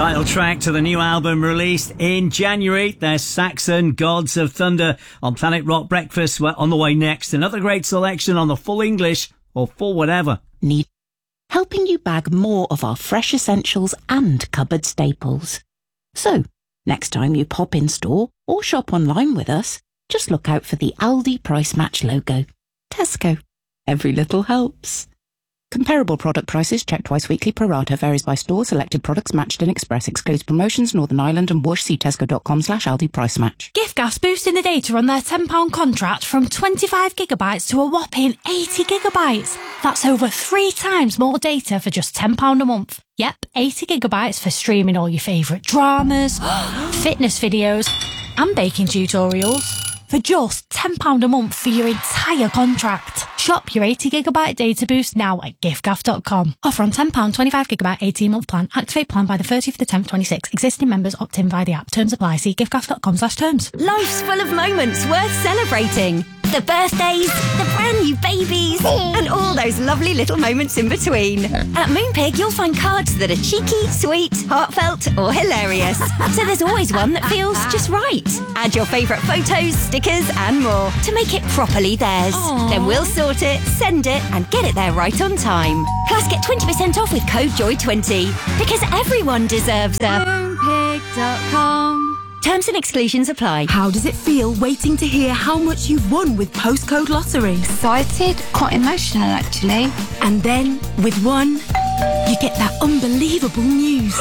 Title track to the new album released in January. There's Saxon, Gods of Thunder on Planet Rock Breakfast. We're on the way next. Another great selection on the full English or full whatever. Need helping you bag more of our fresh essentials and cupboard staples. So, next time you pop in store or shop online with us, just look out for the Aldi Price Match logo. Tesco. Every little helps. Comparable product prices checked twice weekly. Pro rata varies by store. Selected products matched in Express. Excludes promotions. Northern Ireland and Whoosh. See tesco.com/Aldi Price Match. Giftgas boosting the data on their £10 contract from 25 gigabytes to a whopping 80 gigabytes. That's over 3 times more data for just £10 a month. Yep, 80 gigabytes for streaming all your favourite dramas, fitness videos and baking tutorials for just £10 a month for your entire contract. Shop your 80 gigabyte data boost now at giftgaff.com. Offer on £10, 25 gigabyte 18-month plan. Activate plan by the 30th of the 10th, 26. Existing members opt in via the app. Terms apply. See giftgaff.com/terms. Life's full of moments worth celebrating. The birthdays, the brand new babies, and all those lovely little moments in between. At Moonpig, you'll find cards that are cheeky, sweet, heartfelt, or hilarious. So there's always one that feels just right. Add your favourite photos, stickers, and more to make it properly theirs. Aww. Then we'll sort it, send it, and get it there right on time. Plus, get 20% off with code JOY20 because everyone deserves a Moonpig.com. Terms and exclusions apply. How does it feel waiting to hear how much you've won with Postcode Lottery? Excited, quite emotional actually. And then, with one, you get that unbelievable news.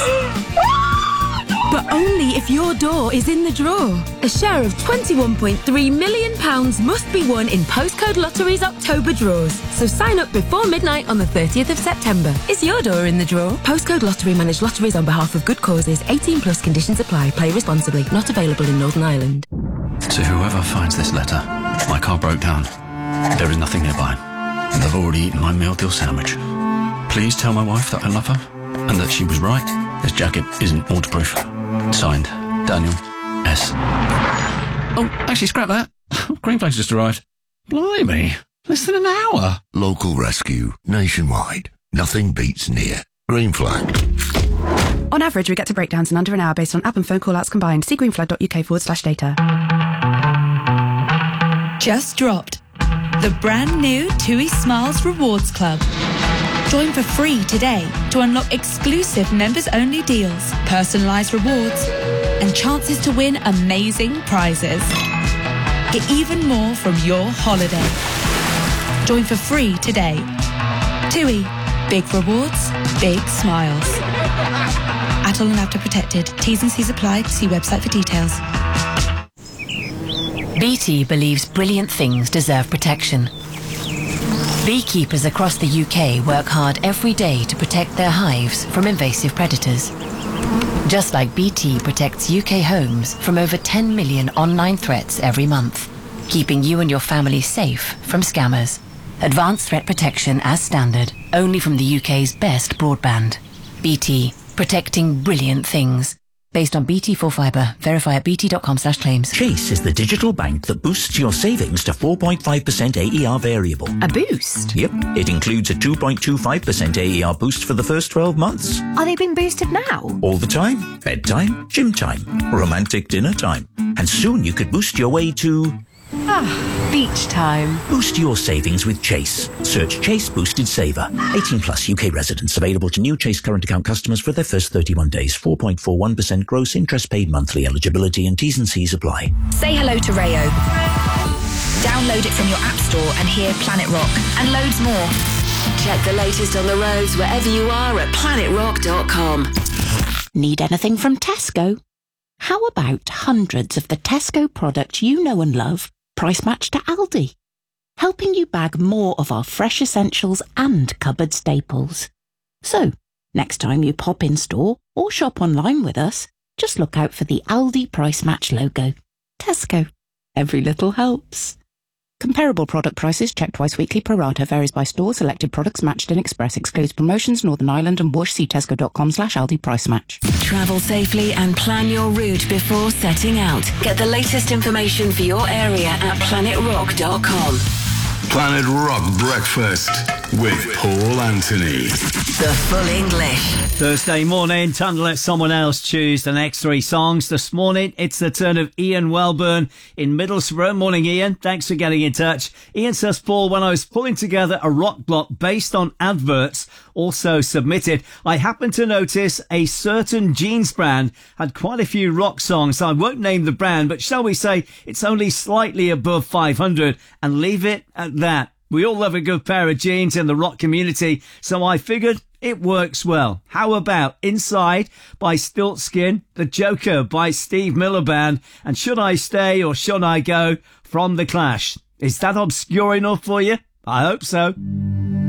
But only if your door is in the draw. A share of £21.3 million must be won in Postcode Lottery's October draws. So sign up before midnight on the 30th of September. Is your door in the draw? Postcode Lottery manage lotteries on behalf of good causes. 18 plus conditions apply. Play responsibly. Not available in Northern Ireland. To whoever finds this letter, my car broke down. There is nothing nearby. And I've already eaten my meal deal sandwich. Please tell my wife that I love her and that she was right. This jacket isn't waterproof. Signed, Daniel S. Oh, actually, scrap that. Green flag's just arrived. Blimey, less than an hour. Local rescue, nationwide. Nothing beats near. Green flag. On average, we get to breakdowns in under an hour based on app and phone call-outs combined. See greenflag.uk/data. Just dropped. The brand new TUI Smiles Rewards Club. Join for free today to unlock exclusive members-only deals, personalised rewards, and chances to win amazing prizes. Get even more from your holiday. Join for free today. TUI. Big rewards, big smiles. Adult and Apta protected. T's and C's apply. See website for details. BT believes brilliant things deserve protection. Beekeepers across the UK work hard every day to protect their hives from invasive predators. Just like BT protects UK homes from over 10 million online threats every month, keeping you and your family safe from scammers. Advanced threat protection as standard, only from the UK's best broadband. BT, protecting brilliant things. Based on BT Full Fibre. Verify at bt.com/claims. Chase is the digital bank that boosts your savings to 4.5% AER variable. A boost? Yep. It includes a 2.25% AER boost for the first 12 months. Are they being boosted now? All the time. Bedtime, gym time, romantic dinner time. And soon you could boost your way to... beach time. Boost your savings with Chase. Search Chase Boosted Saver. 18 plus UK residents. Available to new Chase current account customers for their first 31 days. 4.41% gross interest paid monthly. Eligibility and T's and C's apply. Say hello to Rayo. Download it from your app store and hear Planet Rock and loads more. Check the latest on the roads wherever you are at planetrock.com. Need anything from Tesco? How about hundreds of the Tesco products you know and love price matched to Aldi? Helping you bag more of our fresh essentials and cupboard staples. So, next time you pop in store or shop online with us, just look out for the Aldi Price Match logo. Tesco. Every little helps. Comparable product prices checked twice weekly. Pro rata varies by store. Selected products matched in Express. Excludes promotions. Northern Ireland and Whoosh. See tesco.com/Aldi Price Match. Travel safely and plan your route before setting out. Get the latest information for your area at planetrock.com. Planet Rock Breakfast. with Paul Anthony. The Full English. Thursday morning, time to let someone else choose the next three songs. This morning, it's the turn of Ian Welburn in Middlesbrough. Morning, Ian. Thanks for getting in touch. Ian says, Paul, when I was pulling together a rock block based on adverts also submitted, I happened to notice a certain jeans brand had quite a few rock songs. I won't name the brand, but shall we say it's only slightly above 500 and leave it at that. We all love a good pair of jeans in the rock community, so I figured it works well. How about Inside by Stiltskin, The Joker by Steve Miller Band, and Should I Stay or Should I Go from The Clash? Is that obscure enough for you? I hope so.